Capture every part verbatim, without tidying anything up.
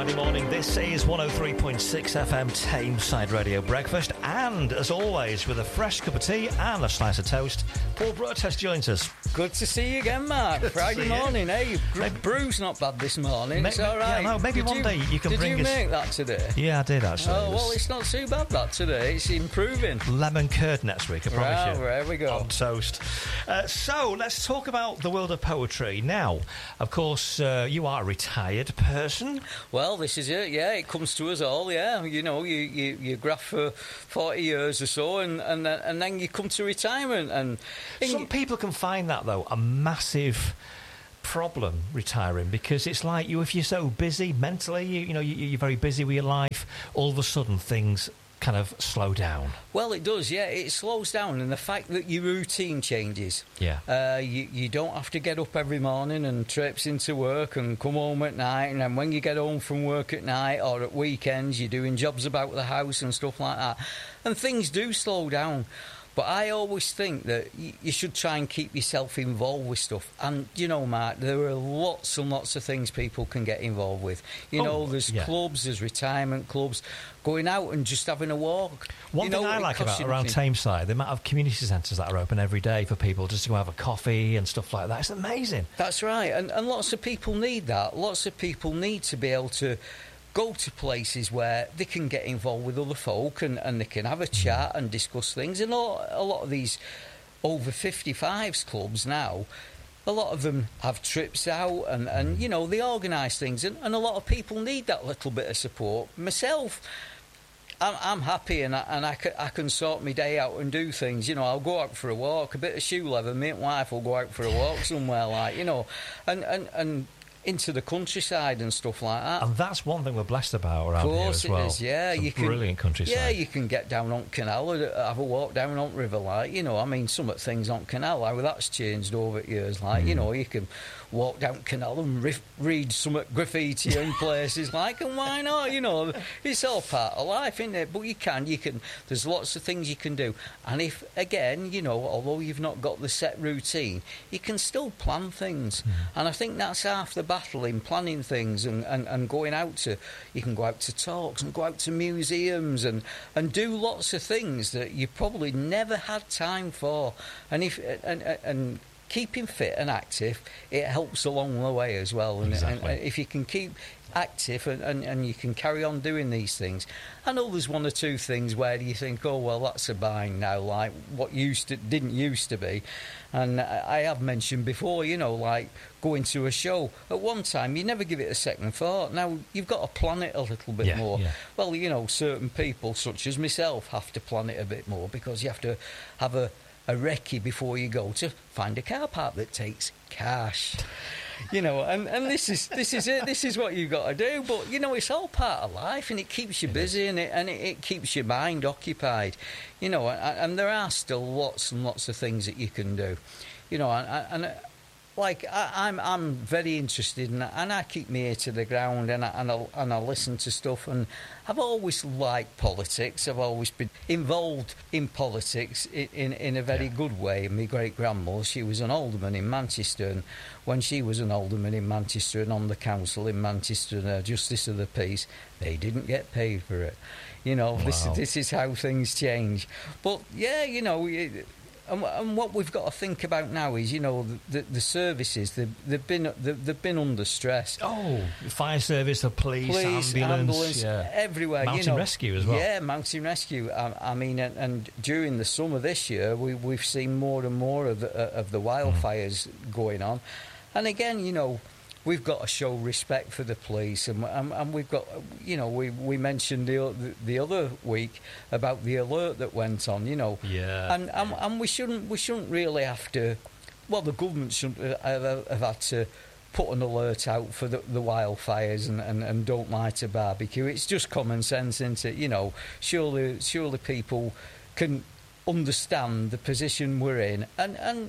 Friday morning. This is one oh three point six F M Tameside Radio Breakfast, and as always, with a fresh cup of tea and a slice of toast, Paul Brotest joins us. Good to see you again, Mark. Good Friday morning, eh? Maybe, Brew's not bad this morning. May, it's all right. Yeah, no, maybe did one you, day you can did bring you us. Did you make that today? Yeah, I did actually. Oh, it well, it's not too bad that today. It's improving. Lemon curd next week, I promise right, you. There we go. On toast. Uh, so let's talk about the world of poetry now. Of course, uh, you are a retired person. Well, this is it. Yeah, it comes to us all. Yeah, you know, you you, you graph for forty years or so, and and then, and then you come to retirement. And some people can find that though a massive problem, retiring, because it's like you, if you're so busy mentally, you, you know, you, you're very busy with your life. All of a sudden, things kind of slow down. Well, it does, yeah. It slows down, and the fact that your routine changes. Yeah. Uh, you, you don't have to get up every morning and trips into work and come home at night, and then when you get home from work at night or at weekends, you're doing jobs about the house and stuff like that. And things do slow down. But I always think that you should try and keep yourself involved with stuff. And, you know, Mark, there are lots and lots of things people can get involved with. You oh, know, there's yeah. clubs, there's retirement clubs, going out and just having a walk. One you thing know, I like about around nothing. Tameside, the amount of community centres that are open every day for people just to go have a coffee and stuff like that. It's amazing. That's right. And, and lots of people need that. Lots of people need to be able to go to places where they can get involved with other folk and, and they can have a chat and discuss things. And a lot, a lot of these over fifty-fives clubs now, a lot of them have trips out and, and you know, they organise things. And, and a lot of people need that little bit of support. Myself, I'm, I'm happy and, I, and I, can, I can sort my day out and do things. You know, I'll go out for a walk, a bit of shoe leather. Me and wife will go out for a walk somewhere, like, you know, and... and, and into the countryside and stuff like that. And that's one thing we're blessed about around here as well. Of course it is, yeah. It's a you can, brilliant countryside. Yeah, you can get down on canal or have a walk down on river, like, you know, I mean, some of the things on canal, like, that's changed over the years, like, mm. you know, you can walk down canal and riff, read some graffiti in places, like, and why not, you know, it's all part of life, isn't it? But you can, you can, there's lots of things you can do. And if, again, you know, although you've not got the set routine, you can still plan things. Mm. And I think that's half the battle in planning things and, and, and going out to, you can go out to talks and go out to museums and, and do lots of things that you probably never had time for. And if and, and keeping fit and active, it helps along the way as well. And, exactly. and if you can keep active and, and, and you can carry on doing these things. I know there's one or two things where you think, oh, well, that's a bind now, like what used to, didn't used to be. And I have mentioned before, you know, like going to a show. At one time, you never give it a second thought. Now, you've got to plan it a little bit yeah, more. Yeah. Well, you know, certain people, such as myself, have to plan it a bit more because you have to have a, a recce before you go to find a car park that takes cash. You know, and, and this is this is it. This is what you've got to do. But you know, it's all part of life, and it keeps you it busy, is. and it and it, it keeps your mind occupied. You know, and, and there are still lots and lots of things that you can do. You know, and, and like I, I'm I'm very interested in that, and I keep my ear to the ground, and I, and I and I listen to stuff, and I've always liked politics. I've always been involved in politics in in, in a very yeah. good way. My great grandmother, she was an alderman in Manchester, and when she was an alderman in Manchester and on the council in Manchester, and a Justice of the Peace, they didn't get paid for it. You know, wow. this this is how things change. But yeah, you know. It, And, and what we've got to think about now is, you know, the, the, the services, they've, they've been they've, they've been under stress. Oh, the fire service, the police, police ambulance, ambulance yeah. everywhere. Mountain you know. rescue as well. Yeah, mountain rescue. I, I mean, and, and during the summer this year, we, we've seen more and more of the, of the wildfires mm. going on. And again, you know, we've got to show respect for the police, and, and, and we've got, you know, we we mentioned the the other week about the alert that went on, you know, yeah, and and, yeah. and we shouldn't we shouldn't really have to, well, the government shouldn't have, have had to put an alert out for the, the wildfires and, and, and don't light a barbecue. It's just common sense, isn't it? You know, surely surely people can understand the position we're in and and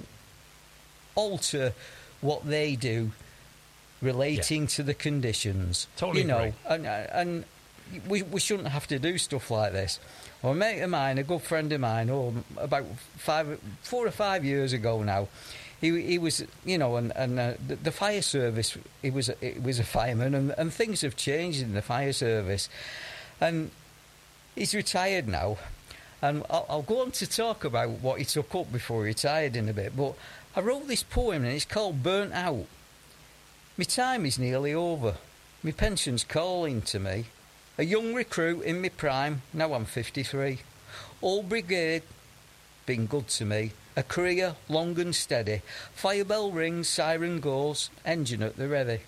alter what they do relating yeah. to the conditions. Totally you know, agree. and and we we shouldn't have to do stuff like this. Well, a mate of mine, a good friend of mine, oh, about five, four or five years ago now, he, he was, you know, and, and uh, the, the fire service, he was, a, he was a fireman, and, and things have changed in the fire service. And he's retired now, and I'll, I'll go on to talk about what he took up before he retired in a bit, but I wrote this poem, and it's called Burnt Out. My time is nearly over. My pension's calling to me. A young recruit in my prime, now I'm fifty-three. Old brigade, been good to me. A career long and steady. Fire bell rings, siren goes, engine at the ready.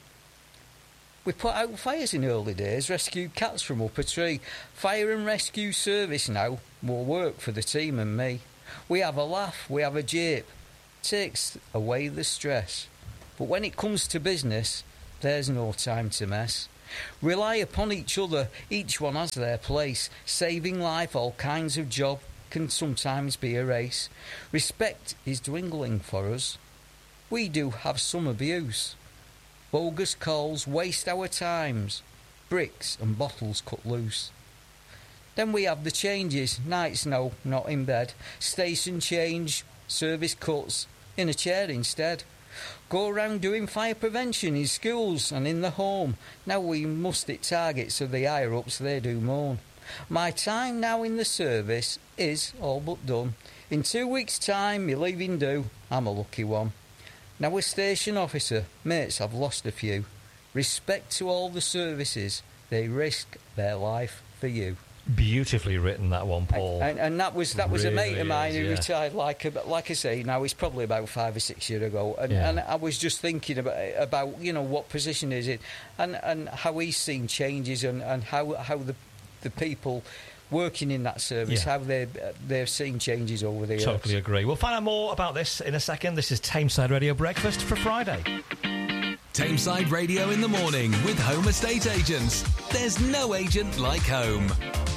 We put out fires in early days, rescued cats from up a tree. Fire and rescue service now, more work for the team and me. We have a laugh, we have a jape, takes away the stress. But when it comes to business, there's no time to mess. Rely upon each other, each one has their place. Saving life, all kinds of job, can sometimes be a race. Respect is dwindling for us. We do have some abuse. Bogus calls waste our times. Bricks and bottles cut loose. Then we have the changes. Nights no, not in bed. Station change, service cuts, in a chair instead. Go around doing fire prevention in schools and in the home. Now we must hit targets of the higher-ups, they do moan. My time now in the service is all but done. In two weeks' time, me leaving due, I'm a lucky one. Now a station officer, mates, I've lost a few. Respect to all the services, they risk their life for you. Beautifully written, that one, Paul. And, and, and that was that was really a mate of mine is, who yeah. retired, like a, like I say, now he's probably about five or six years ago. And, Yeah. and I was just thinking about, about you know, what position is it, and, and how he's seen changes, and, and how how the the people working in that service, Yeah. how they're, they're seeing changes over the years. Totally agree. We'll find out more about this in a second. This is Tameside Radio Breakfast for Friday. Tameside Radio in the morning with Home Estate Agents. There's no agent like home.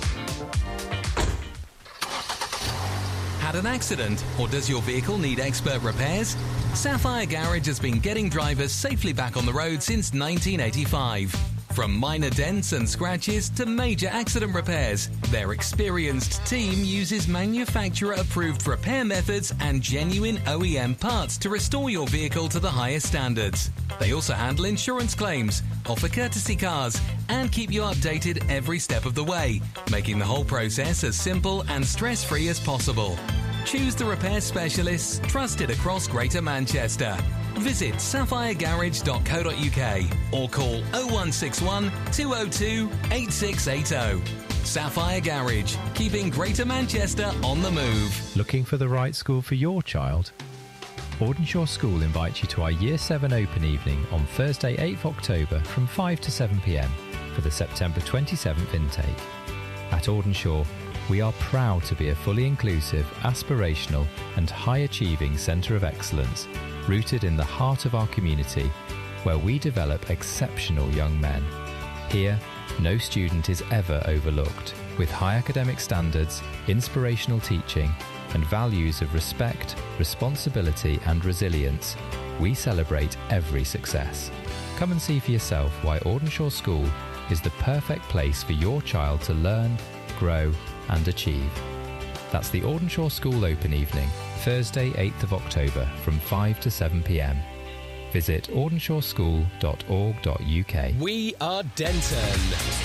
Had an accident, or does your vehicle need expert repairs? Sapphire Garage has been getting drivers safely back on the road since nineteen eighty-five. From minor dents and scratches to major accident repairs, their experienced team uses manufacturer-approved repair methods and genuine O E M parts to restore your vehicle to the highest standards. They also handle insurance claims, offer courtesy cars, and keep you updated every step of the way, making the whole process as simple and stress-free as possible. Choose the repair specialists trusted across Greater Manchester. Visit sapphire garage dot co dot uk or call oh one six one, two oh two, eight six eight oh. Sapphire Garage, keeping Greater Manchester on the move. Looking for the right school for your child? Audenshaw School invites you to our Year seven Open Evening on Thursday eighth of October from five to seven p m for the September twenty-seventh intake. At Audenshaw, we are proud to be a fully inclusive, aspirational and high-achieving centre of excellence rooted in the heart of our community, where we develop exceptional young men. Here, no student is ever overlooked. With high academic standards, inspirational teaching and values of respect, responsibility and resilience, we celebrate every success. Come and see for yourself why Audenshaw School is the perfect place for your child to learn, grow and achieve. That's the Audenshaw School Open Evening, Thursday eighth of October from five to seven p m. Visit audenshaw school dot org dot uk. We are Denton.